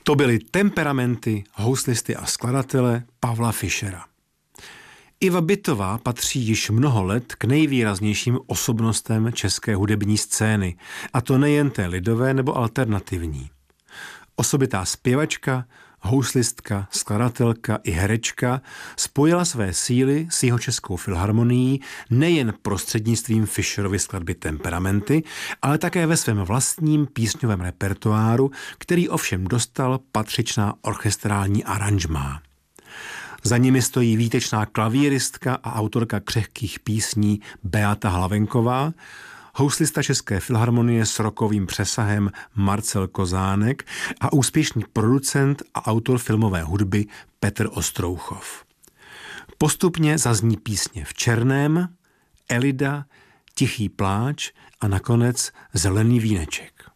To byly temperamenty houslisty a skladatele Pavla Fischera. Iva Bytová patří již mnoho let k nejvýraznějším osobnostem české hudební scény, a to nejen té lidové nebo alternativní. Osobitá zpěvačka, houslistka, skladatelka i herečka spojila své síly s Jihočeskou filharmonií nejen prostřednictvím Fischerovy skladby Temperamenty, ale také ve svém vlastním písňovém repertoáru, který ovšem dostal patřičná orchestrální aranžmá. Za nimi stojí výtečná klavíristka a autorka křehkých písní Beata Hlavenková, houslista České filharmonie s rockovým přesahem Marcel Kozánek a úspěšný producent a autor filmové hudby Petr Ostrouchov. Postupně zazní písně V černém, Elida, Tichý pláč a nakonec Zelený víneček.